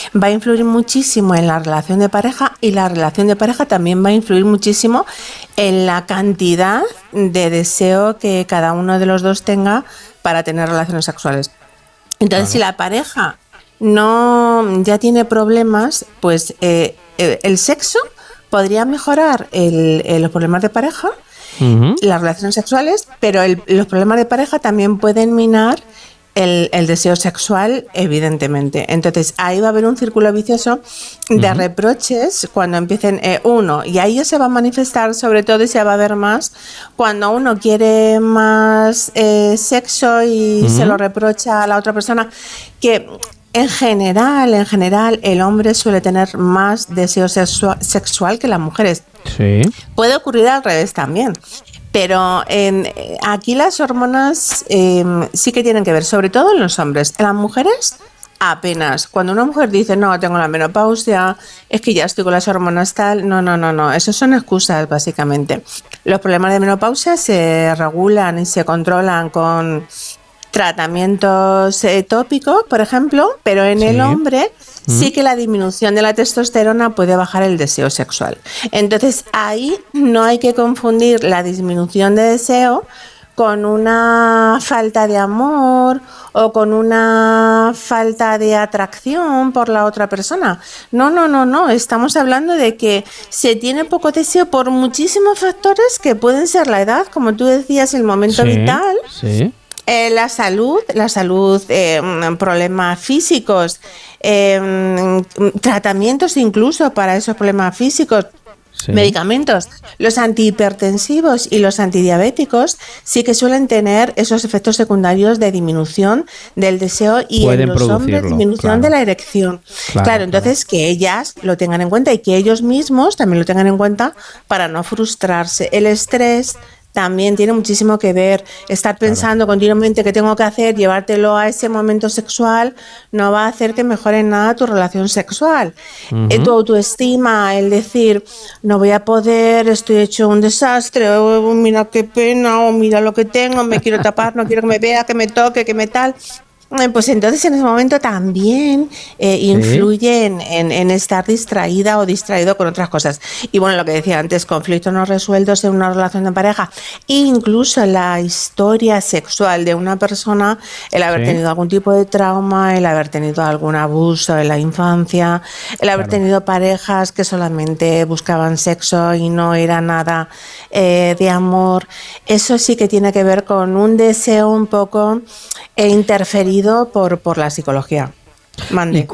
va a influir muchísimo en la relación de pareja y la relación de pareja también va a influir muchísimo en la cantidad de deseo que cada uno de los dos tenga para tener relaciones sexuales. Entonces, si la pareja no ya tiene problemas, pues el sexo podría mejorar los problemas de pareja, las relaciones sexuales, pero los problemas de pareja también pueden minar el deseo sexual, evidentemente. Entonces, ahí va a haber un círculo vicioso de reproches cuando empiecen uno, y ahí ya se va a manifestar sobre todo y se va a ver más cuando uno quiere más sexo y se lo reprocha a la otra persona, que en general, el hombre suele tener más deseo sexual que las mujeres. Sí. Puede ocurrir al revés también. Pero aquí las hormonas sí que tienen que ver, sobre todo en los hombres. En las mujeres, apenas. Cuando una mujer dice, no, tengo la menopausia, es que ya estoy con las hormonas tal, no. Esas son excusas, básicamente. Los problemas de menopausia se regulan y se controlan con tratamientos tópicos, por ejemplo, pero en el hombre sí que la disminución de la testosterona puede bajar el deseo sexual. Entonces, ahí no hay que confundir la disminución de deseo con una falta de amor o con una falta de atracción por la otra persona. No. Estamos hablando de que se tiene poco deseo por muchísimos factores que pueden ser la edad, como tú decías, el momento vital. Sí. La salud, problemas físicos, tratamientos incluso para esos problemas físicos, medicamentos. Los antihipertensivos y los antidiabéticos sí que suelen tener esos efectos secundarios de disminución del deseo y pueden en los hombres disminución de la erección. Claro, entonces que ellas lo tengan en cuenta y que ellos mismos también lo tengan en cuenta para no frustrarse. El estrés también tiene muchísimo que ver. Estar pensando continuamente qué tengo que hacer, llevártelo a ese momento sexual, no va a hacer que mejore nada tu relación sexual. Tu autoestima, el decir, no voy a poder, estoy hecho un desastre, oh, mira qué pena, o mira lo que tengo, me quiero tapar, no quiero que me vea, que me toque, que me tal. Pues entonces en ese momento también influye en estar distraída o distraído con otras cosas. Y bueno, lo que decía antes, conflictos no resueltos en una relación de pareja, incluso la historia sexual de una persona, el haber tenido algún tipo de trauma, el haber tenido algún abuso en la infancia, el haber tenido parejas que solamente buscaban sexo y no era nada de amor. Eso sí que tiene que ver con un deseo un poco interferido por la psicología. Mande.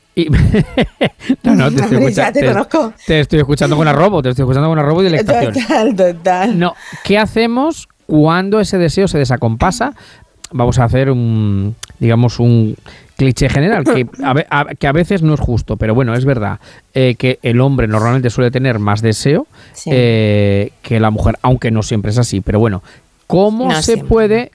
No, te estoy escuchando con arrobo, y delectación. Total. No, ¿qué hacemos cuando ese deseo se desacompasa? Vamos a hacer un cliché general, que a veces no es justo, pero bueno, es verdad que el hombre normalmente suele tener más deseo que la mujer, aunque no siempre es así, pero bueno, ¿cómo se puede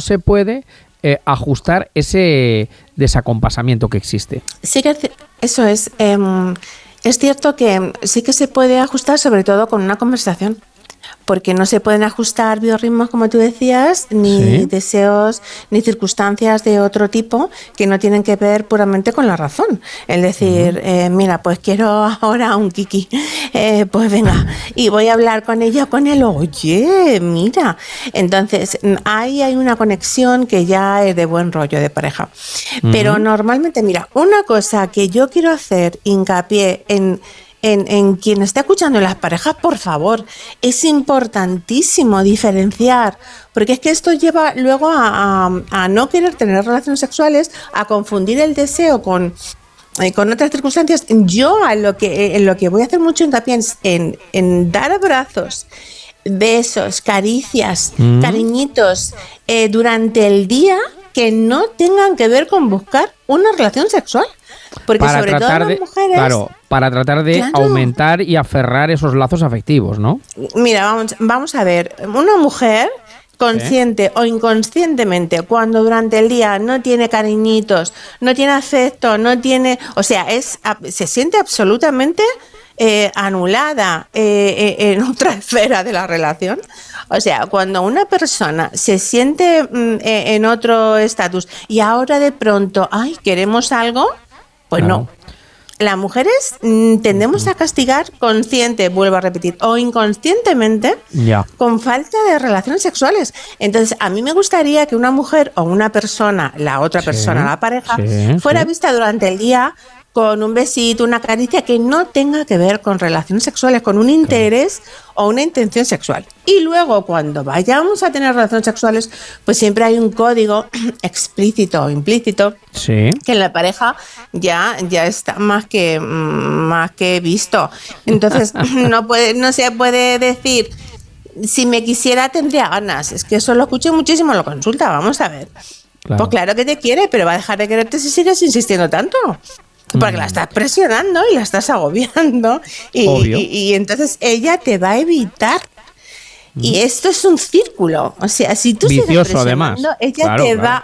ajustar ese desacompasamiento que existe? Sí que eso es. Es cierto que sí que se puede ajustar, sobre todo con una conversación. Porque no se pueden ajustar biorritmos, como tú decías, ni deseos, ni circunstancias de otro tipo que no tienen que ver puramente con la razón. Es decir, mira, pues quiero ahora un kiki, pues venga, y voy a hablar con ella o con él, oye, mira. Entonces, ahí hay una conexión que ya es de buen rollo de pareja. Pero normalmente, mira, una cosa que yo quiero hacer hincapié en quien está escuchando en las parejas, por favor, es importantísimo diferenciar, porque es que esto lleva luego a no querer tener relaciones sexuales, a confundir el deseo con otras circunstancias. Yo en lo que voy a hacer mucho hincapié es en dar abrazos, besos, caricias, cariñitos durante el día que no tengan que ver con buscar una relación sexual. Porque para sobre todo las mujeres... para tratar de aumentar y aferrar esos lazos afectivos, ¿no? Mira, vamos a ver. Una mujer, consciente o inconscientemente, cuando durante el día no tiene cariñitos, no tiene afecto, no tiene... O sea, se siente absolutamente anulada en otra esfera de la relación. O sea, cuando una persona se siente en otro estatus y ahora de pronto, ay, queremos algo... Pues no. las mujeres tendemos a castigar consciente, vuelvo a repetir, o inconscientemente con falta de relaciones sexuales. Entonces, a mí me gustaría que una mujer o una persona, la otra persona, la pareja, fuera vista durante el día con un besito, una caricia que no tenga que ver con relaciones sexuales, con un interés o una intención sexual. Y luego, cuando vayamos a tener relaciones sexuales, pues siempre hay un código explícito o implícito que en la pareja ya está más que visto. Entonces, no se puede decir, si me quisiera tendría ganas. Es que eso lo escuché muchísimo en la consulta, vamos a ver. Claro. Pues claro que te quiere, pero va a dejar de quererte si sigues insistiendo tanto. Porque la estás presionando y la estás agobiando y entonces ella te va a evitar. Y esto es un círculo. O sea, si tú sigues presionando, ella te va...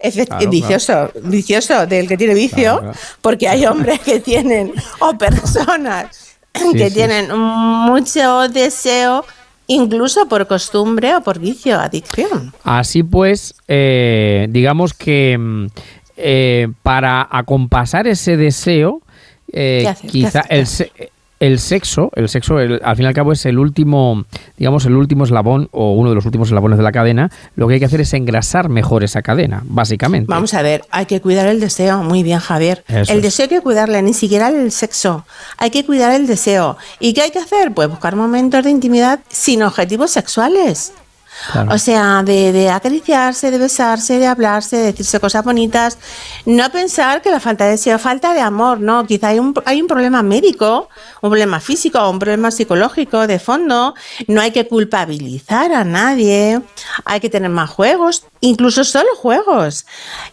Vicioso del que tiene vicio, porque hay hombres que tienen, o personas que tienen mucho deseo, incluso por costumbre o por vicio, adicción. Así pues, digamos que... para acompasar ese deseo, quizá el sexo, al fin y al cabo es el último eslabón o uno de los últimos eslabones de la cadena. Lo que hay que hacer es engrasar mejor esa cadena, básicamente. Vamos a ver, hay que cuidar el deseo. Muy bien, Javier. Deseo hay que cuidarle, ni siquiera el sexo. Hay que cuidar el deseo. ¿Y qué hay que hacer? Pues buscar momentos de intimidad sin objetivos sexuales. Claro. O sea, de acariciarse, de besarse, de hablarse, de decirse cosas bonitas. No pensar que la falta de deseo, falta de amor, no. Quizá hay un problema médico, un problema físico, un problema psicológico de fondo. No hay que culpabilizar a nadie. Hay que tener más juegos, incluso solo juegos.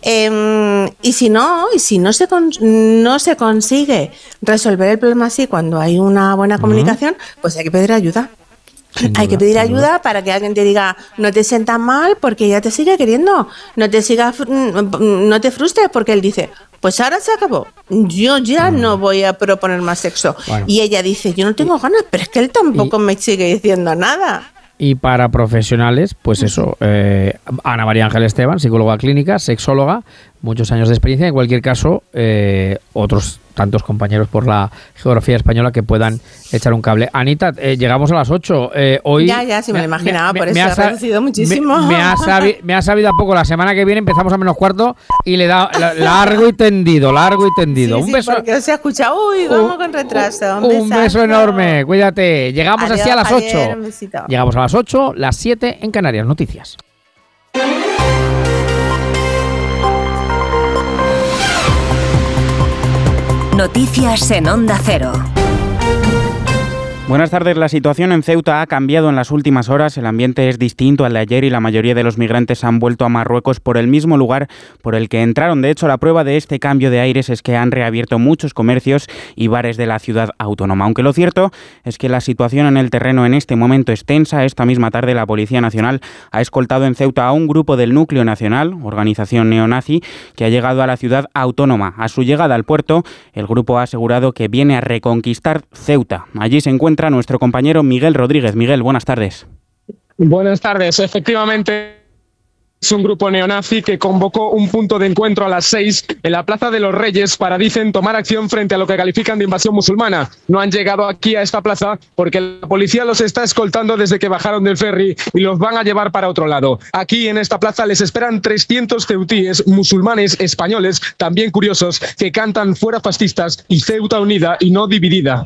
Y si no se consigue resolver el problema así cuando hay una buena comunicación, pues hay que pedir ayuda. Hay que pedir ayuda para que alguien te diga, no te sientas mal porque ella te sigue queriendo, no te frustres porque él dice, pues ahora se acabó, yo ya no voy a proponer más sexo. Bueno. Y ella dice, yo no tengo ganas, pero es que él tampoco me sigue diciendo nada. Y para profesionales, pues eso, Ana María Ángel Esteban, psicóloga clínica, sexóloga, muchos años de experiencia, en cualquier caso, otros tantos compañeros por la geografía española que puedan echar un cable. Anita, llegamos a las 8. Hoy ya, sí me lo imaginaba, por eso ha reducido muchísimo. Me ha sabido a poco. La semana que viene empezamos a -4 y le da largo y tendido. Sí, un beso. Porque se ha escuchado, vamos con retraso. Un beso enorme, cuídate. Llegamos así a las 8. Llegamos a las 8, las 7 en Canarias. Noticias. Noticias en Onda Cero. Buenas tardes. La situación en Ceuta ha cambiado en las últimas horas. El ambiente es distinto al de ayer y la mayoría de los migrantes han vuelto a Marruecos por el mismo lugar por el que entraron. De hecho, la prueba de este cambio de aires es que han reabierto muchos comercios y bares de la ciudad autónoma. Aunque lo cierto es que la situación en el terreno en este momento es tensa. Esta misma tarde la Policía Nacional ha escoltado en Ceuta a un grupo del Núcleo Nacional, organización neonazi, que ha llegado a la ciudad autónoma. A su llegada al puerto, el grupo ha asegurado que viene a reconquistar Ceuta. Allí se encuentra nuestro compañero Miguel Rodríguez. Miguel, buenas tardes. Buenas tardes. Efectivamente, es un grupo neonazi que convocó un punto de encuentro a las 6 en la Plaza de los Reyes para, dicen, tomar acción frente a lo que califican de invasión musulmana. No han llegado aquí a esta plaza porque la policía los está escoltando desde que bajaron del ferry y los van a llevar para otro lado. Aquí en esta plaza les esperan 300 ceutíes musulmanes españoles, también curiosos, que cantan fuera fascistas y Ceuta unida y no dividida.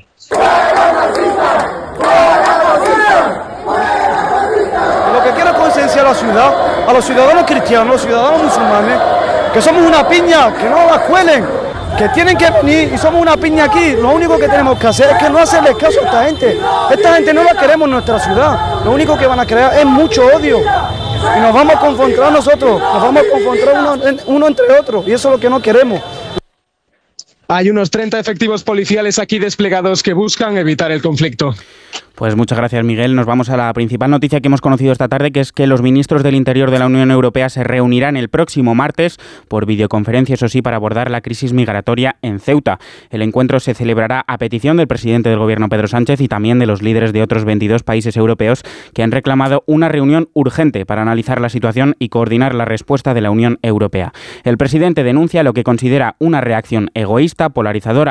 Lo que quiero es concienciar a la ciudad, a los ciudadanos cristianos, a los ciudadanos musulmanes, que somos una piña, que no la cuelen, que tienen que venir y somos una piña aquí. Lo único que tenemos que hacer es que no hacerle caso a esta gente. Esta gente no la queremos en nuestra ciudad. Lo único que van a crear es mucho odio. Y nos vamos a confrontar nosotros, nos vamos a confrontar uno entre otros. Y eso es lo que no queremos. Hay unos 30 efectivos policiales aquí desplegados que buscan evitar el conflicto. Pues muchas gracias, Miguel. Nos vamos a la principal noticia que hemos conocido esta tarde, que es que los ministros del Interior de la Unión Europea se reunirán el próximo martes por videoconferencia, eso sí, para abordar la crisis migratoria en Ceuta. El encuentro se celebrará a petición del presidente del Gobierno, Pedro Sánchez, y también de los líderes de otros 22 países europeos que han reclamado una reunión urgente para analizar la situación y coordinar la respuesta de la Unión Europea. El presidente denuncia lo que considera una reacción egoísta, polarizadora